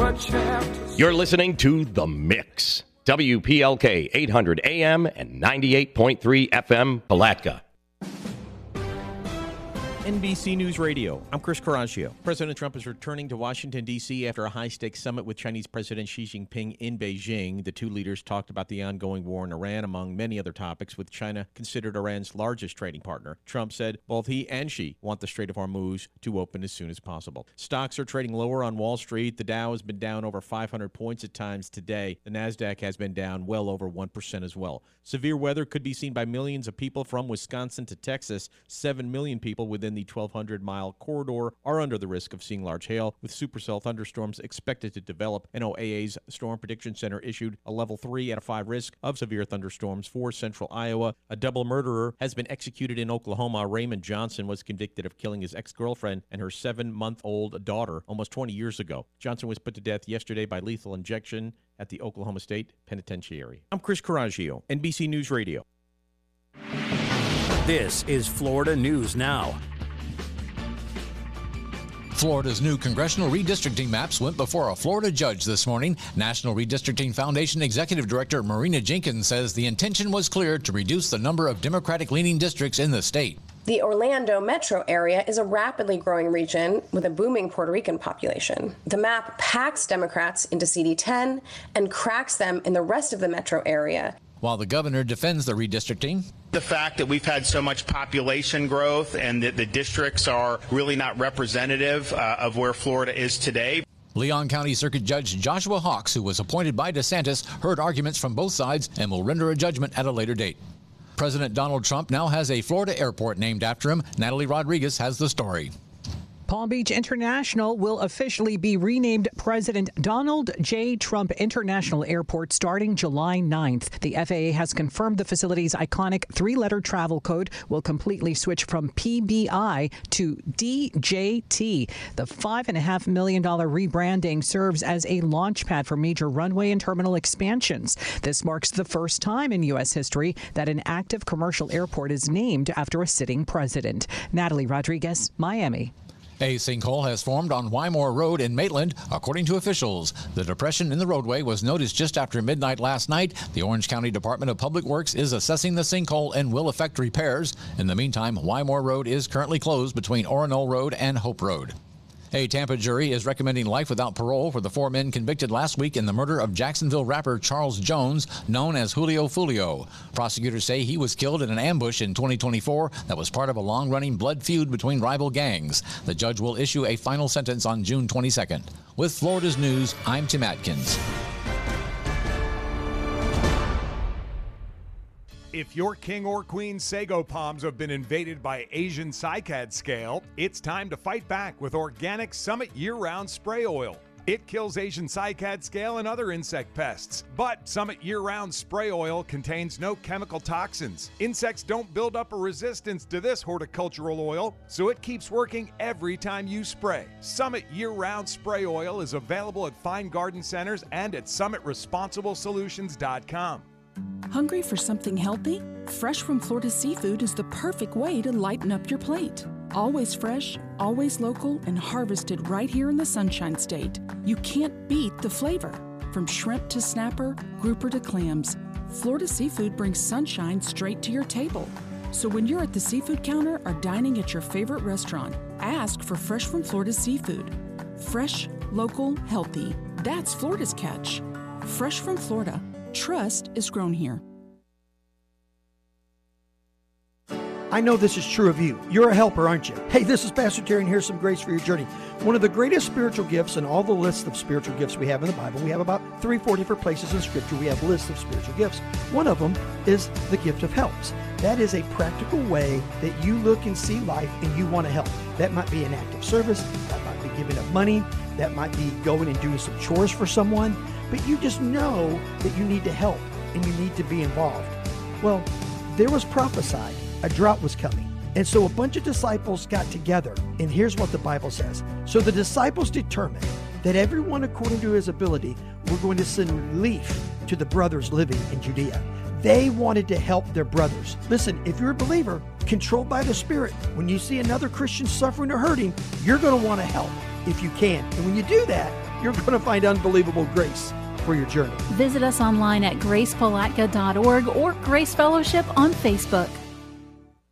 what you have to. You're listening to The Mix. WPLK 800 AM and 98.3 FM, Palatka. NBC News Radio. I'm Chris Coraggio. President Trump is returning to Washington, D.C. after a high-stakes summit with Chinese President Xi Jinping in Beijing. The two leaders talked about the ongoing war in Iran, among many other topics, with China considered Iran's largest trading partner. Trump said both he and Xi want the Strait of Hormuz to open as soon as possible. Stocks are trading lower on Wall Street. The Dow has been down over 500 points at times today. The NASDAQ has been down well over 1% as well. Severe weather could be seen by millions of people from Wisconsin to Texas. 7 million people within the 1,200-mile corridor are under the risk of seeing large hail, with supercell thunderstorms expected to develop. NOAA's Storm Prediction Center issued a level 3 out of 5 risk of severe thunderstorms for central Iowa. A double murderer has been executed in Oklahoma. Raymond Johnson was convicted of killing his ex-girlfriend and her 7-month-old daughter almost 20 years ago. Johnson was put to death yesterday by lethal injection at the Oklahoma State Penitentiary. I'm Chris Coraggio, NBC News Radio. This is Florida News Now. Florida's new congressional redistricting maps went before a Florida judge this morning. National Redistricting Foundation Executive Director Marina Jenkins says the intention was clear to reduce the number of Democratic-leaning districts in the state. The Orlando metro area is a rapidly growing region with a booming Puerto Rican population. The map packs Democrats into CD10 and cracks them in the rest of the metro area. While the governor defends the redistricting, the fact that we've had so much population growth and that the districts are really not representative of where Florida is today. Leon County Circuit Judge Joshua Hawks, who was appointed by DeSantis, heard arguments from both sides and will render a judgment at a later date. President Donald Trump now has a Florida airport named after him. Natalie Rodriguez has the story. Palm Beach International will officially be renamed President Donald J. Trump International Airport starting July 9th. The FAA has confirmed the facility's iconic 3-letter travel code will completely switch from PBI to DJT. The $5.5 million rebranding serves as a launch pad for major runway and terminal expansions. This marks the first time in U.S. history that an active commercial airport is named after a sitting president. Natalie Rodriguez, Miami. A sinkhole has formed on Wymore Road in Maitland, according to officials. The depression in the roadway was noticed just after midnight last night. The Orange County Department of Public Works is assessing the sinkhole and will effect repairs. In the meantime, Wymore Road is currently closed between Orono Road and Hope Road. A Tampa jury is recommending life without parole for the 4 men convicted last week in the murder of Jacksonville rapper Charles Jones, known as Julio Fulio. Prosecutors say he was killed in an ambush in 2024 that was part of a long-running blood feud between rival gangs. The judge will issue a final sentence on June 22nd. With Florida's News, I'm Tim Atkins. If your king or queen sago palms have been invaded by Asian cycad scale, it's time to fight back with organic Summit year-round spray oil. It kills Asian cycad scale and other insect pests. But Summit year-round spray oil contains no chemical toxins. Insects don't build up a resistance to this horticultural oil, so it keeps working every time you spray. Summit year-round spray oil is available at fine garden centers and at summitresponsiblesolutions.com. Hungry for something healthy? Fresh from Florida Seafood is the perfect way to lighten up your plate. Always fresh, always local, and harvested right here in the Sunshine State. You can't beat the flavor. From shrimp to snapper, grouper to clams, Florida Seafood brings sunshine straight to your table. So when you're at the seafood counter or dining at your favorite restaurant, ask for Fresh from Florida Seafood. Fresh, local, healthy. That's Florida's catch. Fresh from Florida. Trust is grown here. I know this is true of you. You're a helper, aren't you? Hey, this is Pastor Terry, and here's some grace for your journey. One of the greatest spiritual gifts in all the lists of spiritual gifts we have in the Bible, we have about 3-4 different places in Scripture we have lists of spiritual gifts. One of them is the gift of helps. That is a practical way that you look and see life and you want to help. That might be an act of service. That might be giving up money. That might be going and doing some chores for someone. But you just know that you need to help and you need to be involved. Well, there was prophesied a drought was coming. And so a bunch of disciples got together, and here's what the Bible says. So the disciples determined that everyone according to his ability were going to send relief to the brothers living in Judea. They wanted to help their brothers. Listen, if you're a believer, controlled by the Spirit, when you see another Christian suffering or hurting, you're going to want to help if you can. And when you do that, you're going to find unbelievable grace for your journey. Visit us online at gracepalatka.org or Grace Fellowship on Facebook.